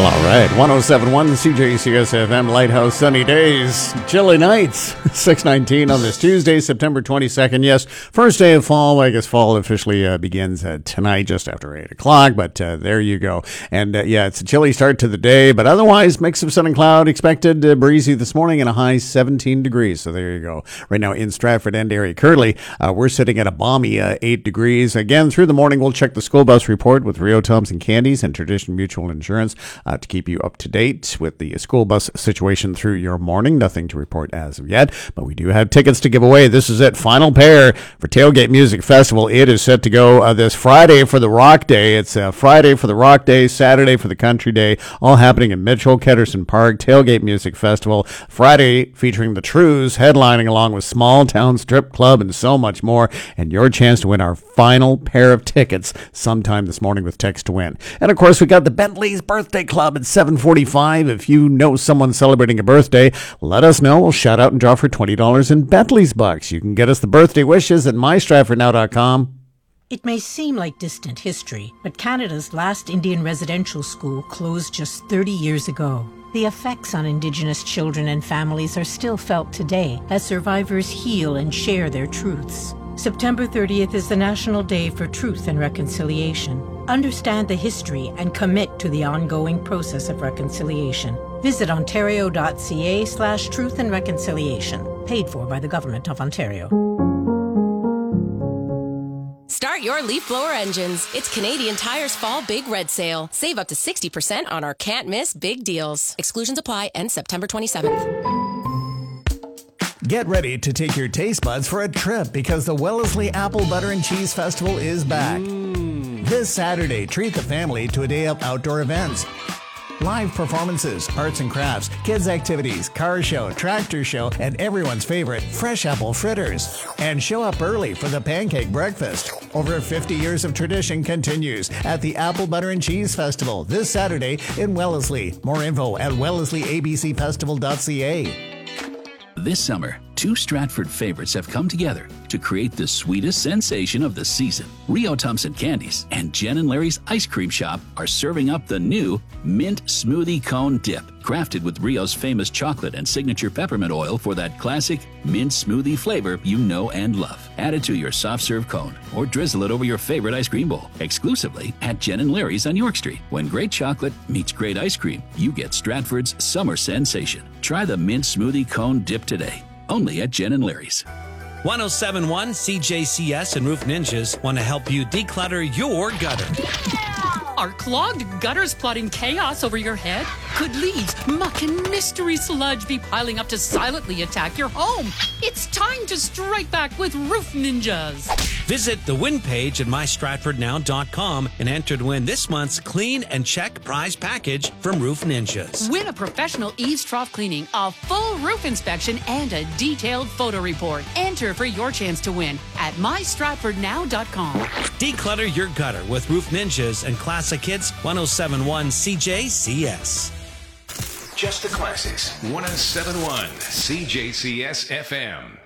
All right, 107.1 CJCS FM, Lighthouse, sunny days, chilly nights, 6:19 on this Tuesday, September 22nd. Yes, first day of fall. I guess fall officially begins tonight, just after 8 o'clock, but there you go. And yeah, it's a chilly start to the day, but otherwise, mix of sun and cloud expected, breezy this morning, and a high 17 degrees. So there you go. Right now in Stratford and area currently, we're sitting at a balmy 8 degrees. Again, through the morning, we'll check the school bus report with Rio Thompson Candies and Tradition Mutual Insurance to keep you up to date with the school bus situation through your morning. Nothing to report as of yet, but we do have tickets to give away. This is it. Final pair for Tailgate Music Festival. It is set to go this Friday for the Rock Day. It's Friday for the Rock Day, Saturday for the Country Day, all happening in Mitchell, Ketterson Park. Tailgate Music Festival. Friday featuring the Trues, headlining along with Small Town Strip Club and so much more. And your chance to win our final pair of tickets sometime this morning with text to win. And of course, we got the Bentley's Birthday Club at 7:45. If you know someone celebrating a birthday, let us know. We'll shout out and draw for $20 in Bentley's bucks. You can get us the birthday wishes at mystratfordnow.com. It may seem like distant history, but Canada's last Indian residential school closed just 30 years ago. The effects on Indigenous children and families are still felt today as survivors heal and share their truths. September 30th is the National Day for Truth and Reconciliation. Understand the history and commit to the ongoing process of reconciliation. Visit ontario.ca/truth and reconciliation. Paid for by the Government of Ontario. Start your leaf blower engines. It's Canadian Tire's Fall Big Red Sale. Save up to 60% on our can't-miss big deals. Exclusions apply, end September 27th. Get ready to take your taste buds for a trip because the Wellesley Apple Butter and Cheese Festival is back. This Saturday, treat the family to a day of outdoor events. Live performances, arts and crafts, kids activities, car show, tractor show, and everyone's favorite, fresh apple fritters. And show up early for the pancake breakfast. Over 50 years of tradition continues at the Apple Butter and Cheese Festival this Saturday in Wellesley. More info at wellesleyabcfestival.ca. This summer, two Stratford favorites have come together to create the sweetest sensation of the season. Rio Thompson Candies and Jen and Larry's Ice Cream Shop are serving up the new Mint Smoothie Cone Dip, crafted with Rio's famous chocolate and signature peppermint oil for that classic mint smoothie flavor you know and love. Add it to your soft serve cone or drizzle it over your favorite ice cream bowl. Exclusively at Jen and Larry's on York Street. When great chocolate meets great ice cream, you get Stratford's summer sensation. Try the Mint Smoothie Cone Dip today. Only at Jen and Larry's. 107.1 CJCS and Roof Ninjas want to help you declutter your gutter. Are clogged gutters plotting chaos over your head? Could leaves, muck, and mystery sludge be piling up to silently attack your home? It's time to strike back with Roof Ninjas. Visit the win page at mystratfordnow.com and enter to win this month's Clean and Check prize package from Roof Ninjas. Win a professional eaves trough cleaning, a full roof inspection, and a detailed photo report. Enter for your chance to win at mystratfordnow.com. Declutter your gutter with Roof Ninjas and Classic Hits 107.1 CJCS. Just the classics. 107.1 CJCS FM.